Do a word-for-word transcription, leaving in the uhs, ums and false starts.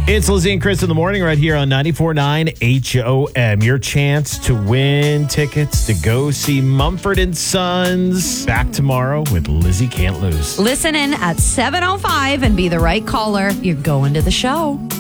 It's Lizzie and Chris in the morning right here on ninety-four point nine H O M. Your chance to win tickets to go see Mumford and Sons. Back tomorrow with Lizzie Can't Lose. Listen in at seven oh five and be the right caller. You're going to the show.